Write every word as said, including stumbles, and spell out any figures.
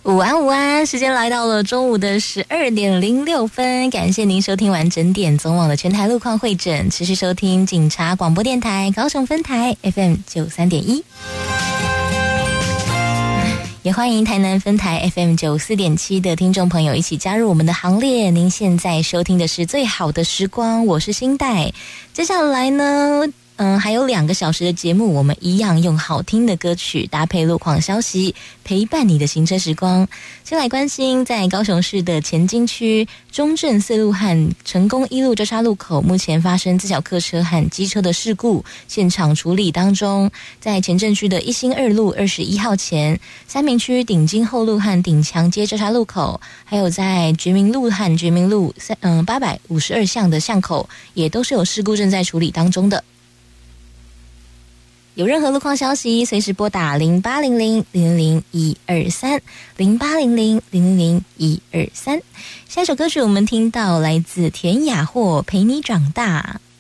午安午安，时间来到了中午的十二点零六分，感谢您收听完整点总网的全台路况会诊，持续收听警察广播电台高雄分台 F M 九三点一，也欢迎台南分台 F M 九四点七的听众朋友一起加入我们的行列。您现在收听的是最好的时光，我是新代。接下来呢嗯，还有两个小时的节目，我们一样用好听的歌曲搭配路况消息，陪伴你的行车时光。先来关心在高雄市的前金区中正四路和成功一路交叉路口，目前发生自小客车和机车的事故，现场处理当中。在前镇区的一心二路二十一号前，三民区顶金后路和顶强街交叉路口，还有在觉民路和觉民路三嗯八百五十二巷的巷口，也都是有事故正在处理当中的。有任何路况消息，随时拨打零八零零零零零一二三零八零零零零零一二三。下一首歌曲我们听到来自田雅霍《陪你长大》。